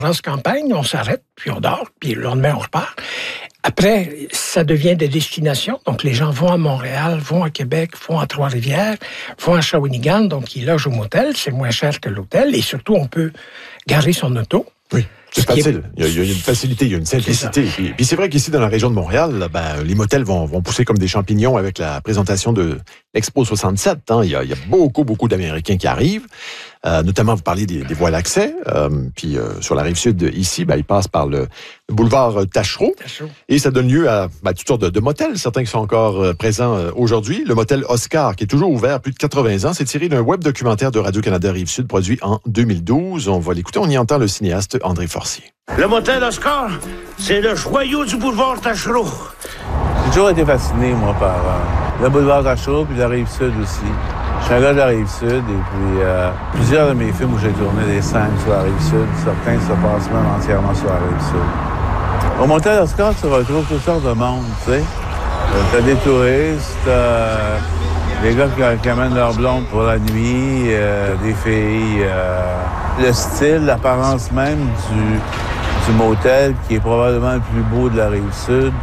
Race campagne, on s'arrête, puis on dort, puis le lendemain, on repart. Après, ça devient des destinations. Donc, les gens vont à Montréal, vont à Québec, vont à Trois-Rivières, vont à Shawinigan. Donc, ils logent au motel. C'est moins cher que l'hôtel. Et surtout, on peut garer son auto. Oui. C'est facile. Il y a une facilité, il y a une simplicité. Puis c'est vrai qu'ici, dans la région de Montréal, les motels vont pousser comme des champignons avec la présentation de l'Expo 67. Il y a beaucoup d'Américains qui arrivent. Notamment, vous parliez des voies d'accès. Puis sur la rive sud, ici, ils passent par le boulevard Taschereau. Et ça donne lieu à toutes sortes de motels, certains qui sont encore présents aujourd'hui. Le motel Oscar, qui est toujours ouvert à plus de 80 ans, c'est tiré d'un web documentaire de Radio-Canada Rive-Sud, produit en 2012. On va l'écouter. On y entend le cinéaste André Forcier. Le motel Oscar, c'est le joyau du boulevard Taschereau. J'ai toujours été fasciné, moi, par le boulevard Taschereau puis la Rive-Sud aussi. Je suis un gars de la Rive-Sud et puis plusieurs de mes films où j'ai tourné des scènes sur la Rive-Sud, certains se passent même entièrement sur la Rive-Sud. Au motel Oscar, tu retrouves toutes sortes de monde, tu sais. T'as des touristes, des gars qui amènent leurs blondes pour la nuit, des filles. Le style, l'apparence même du motel, qui est probablement le plus beau de la Rive-Sud,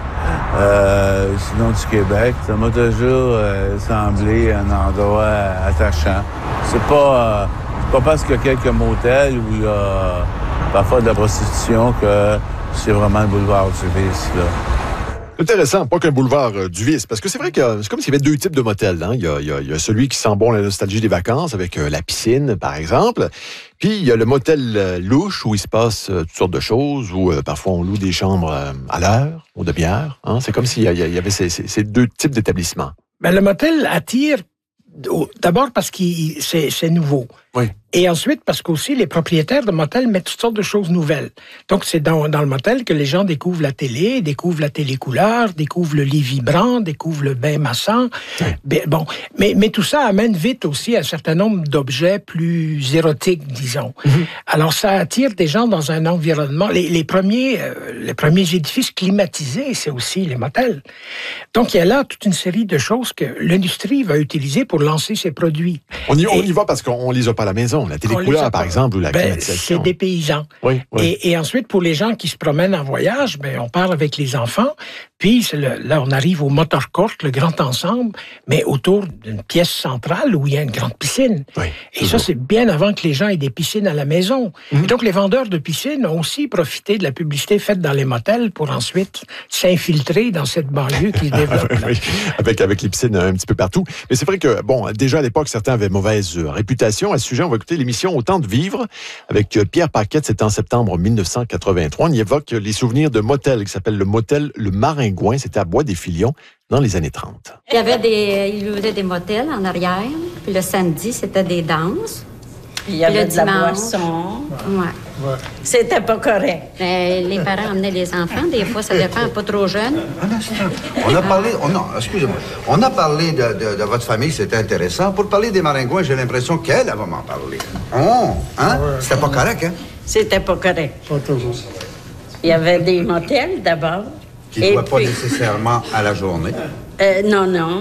sinon du Québec. Ça m'a toujours semblé un endroit attachant. C'est pas parce qu'il y a quelques motels où il y a parfois de la prostitution que c'est vraiment le boulevard du vice, là. Intéressant, pas qu'un boulevard du vice, parce que c'est vrai que c'est comme s'il y avait deux types de motels. Il y a celui qui sent bon la nostalgie des vacances, avec la piscine, par exemple. Puis il y a le motel louche, où il se passe toutes sortes de choses, où parfois on loue des chambres à l'heure, aux demi-heure. C'est comme s'il y avait ces deux types d'établissements. Le motel attire d'abord parce que c'est nouveau. Oui. Et ensuite, parce qu'aussi, les propriétaires de motels mettent toutes sortes de choses nouvelles. Donc, c'est dans le motel que les gens découvrent la télé, découvrent la télécouleur, découvrent le lit vibrant, découvrent le bain massant. Oui. Bon, mais tout ça amène vite aussi un certain nombre d'objets plus érotiques, disons. Mm-hmm. Alors, ça attire des gens dans un environnement. Les premiers édifices climatisés, c'est aussi les motels. Donc, il y a là toute une série de choses que l'industrie va utiliser pour lancer ses produits. On y va parce qu'on les a pas à la maison. La télécouleur, par exemple, ou la climatisation. C'est des paysans. Oui. Et ensuite, pour les gens qui se promènent en voyage, on part avec les enfants. Puis là, on arrive au motor court, le grand ensemble, mais autour d'une pièce centrale où il y a une grande piscine. Oui, et ça, c'est bien avant que les gens aient des piscines à la maison. Mm-hmm. Et donc, les vendeurs de piscines ont aussi profité de la publicité faite dans les motels pour ensuite s'infiltrer dans cette banlieue qui se développe. Oui. Avec les piscines un petit peu partout. Mais c'est vrai que, déjà à l'époque, certains avaient mauvaise réputation. À ce sujet, on va écouter l'émission Autant de vivre avec Pierre Paquette. C'était en septembre 1983. On y évoque les souvenirs de motel qui s'appelle le motel Le Maringouin. C'était à Bois-des-Filions dans les années 30. Il y avait des motels en arrière. Puis le samedi, c'était des danses. Puis il y avait de la boisson. Ouais. C'était pas correct. Les parents emmenaient les enfants. Des fois, ça dépend, pas trop jeunes. Un instant. Excusez-moi. On a parlé de votre famille, c'était intéressant. Pour parler des Maringouins, j'ai l'impression qu'elle va m'en parler. C'était pas correct, hein? C'était pas correct. Pas toujours. Il y avait des motels, d'abord. Qui ne doivent pas nécessairement à la journée. Non.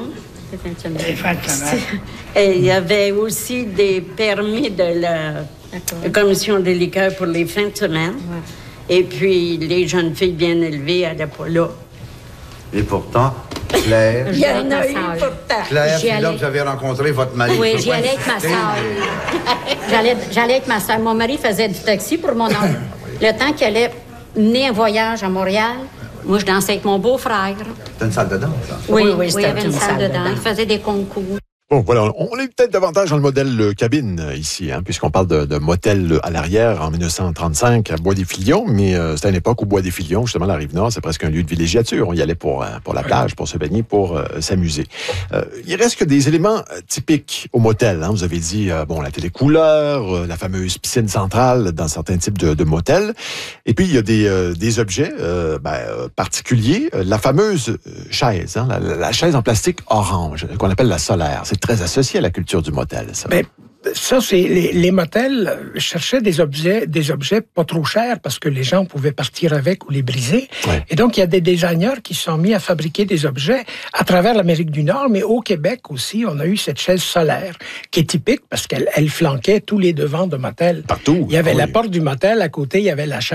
Et il y avait aussi des permis de la commission des liqueurs pour les fins de semaine. Ouais. Et puis, les jeunes filles bien élevées n'allaient pas là. Et pourtant, Claire... Il y en a eu pourtant. Claire, c'est là que vous avez rencontré votre mari. Oui, j'y allais avec ma soeur. J'allais avec ma soeur. Mon mari faisait du taxi pour mon oncle. Le temps qu'il allait mener un voyage à Montréal, moi, je dansais avec mon beau-frère. C'était une salle de danse, hein? Oui, il y avait une salle de danse. Il faisait des concours. Bon, voilà, on est peut-être davantage dans le modèle cabine ici, puisqu'on parle de motel à l'arrière en 1935 à Bois-des-Filions, mais c'était à une époque où Bois-des-Filions, justement, la Rive-Nord, c'est presque un lieu de villégiature. On y allait pour la plage, pour se baigner, pour s'amuser. Il reste que des éléments typiques au motel. Vous avez dit, la télécouleur, la fameuse piscine centrale dans certains types de motels. Et puis, il y a des objets particuliers. La fameuse chaise, la chaise en plastique orange, qu'on appelle la solaire. C'est très associé à la culture du motel, ça. Ça, c'est les motels cherchaient des objets pas trop chers parce que les gens pouvaient partir avec ou les briser. Ouais. Et donc, il y a des designers qui se sont mis à fabriquer des objets à travers l'Amérique du Nord, mais au Québec aussi, on a eu cette chaise solaire qui est typique parce qu'elle flanquait tous les devants de motel. Partout. Il y avait la porte du motel, à côté, il y avait la chaise.